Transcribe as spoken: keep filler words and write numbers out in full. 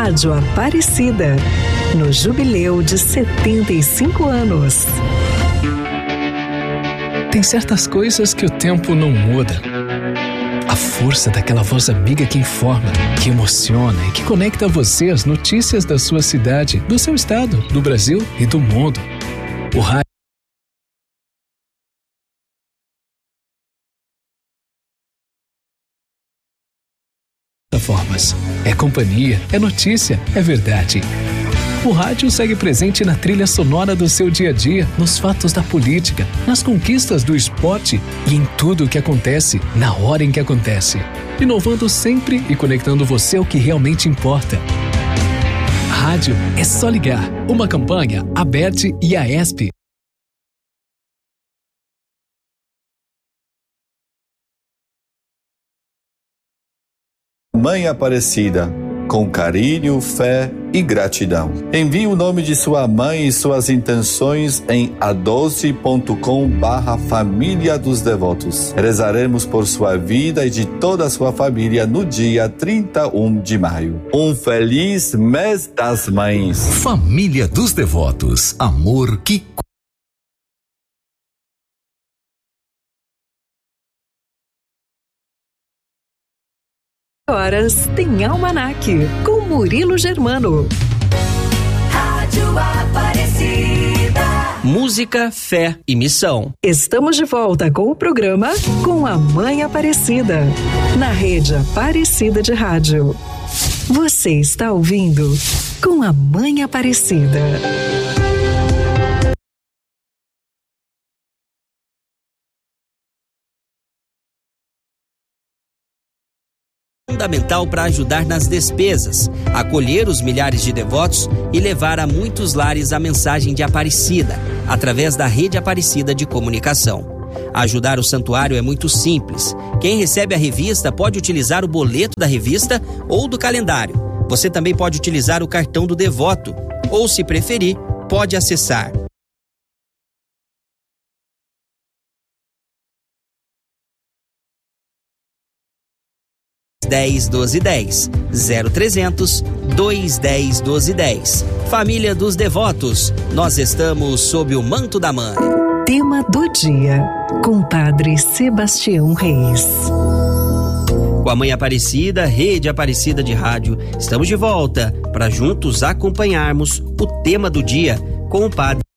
Rádio Aparecida, no jubileu de setenta e cinco anos. Tem certas coisas que o tempo não muda. A força daquela voz amiga que informa, que emociona e que conecta você às notícias da sua cidade, do seu estado, do Brasil e do mundo. O rádio formas. É companhia, é notícia, é verdade. O rádio segue presente na trilha sonora do seu dia a dia, nos fatos da política, nas conquistas do esporte e em tudo o que acontece, na hora em que acontece. Inovando sempre e conectando você ao que realmente importa. Rádio é só ligar. Uma campanha Aberte e A E S P. Mãe Aparecida, com carinho, fé e gratidão. Envie o nome de sua mãe e suas intenções em adoce ponto com barra família dos devotos. Rezaremos por sua vida e de toda a sua família no dia trinta e um de maio. Um feliz mês das mães. Família dos Devotos. Amor que Horas tem Almanaque, com Murilo Germano. Rádio Aparecida. Música, fé e missão. Estamos de volta com o programa Com a Mãe Aparecida, na rede Aparecida de Rádio. Você está ouvindo Com a Mãe Aparecida. Fundamental para ajudar nas despesas, acolher os milhares de devotos e levar a muitos lares a mensagem de Aparecida, através da Rede Aparecida de Comunicação. Ajudar o santuário é muito simples. Quem recebe a revista pode utilizar o boleto da revista ou do calendário. Você também pode utilizar o cartão do devoto, ou, se preferir, pode acessar dez doze dez, zero trezentos, dois dez doze dez. Família dos Devotos, nós estamos sob o manto da mãe. Tema do dia, com Padre Sebastião Reis. Com a Mãe Aparecida, Rede Aparecida de Rádio, estamos de volta para juntos acompanharmos o tema do dia com o Padre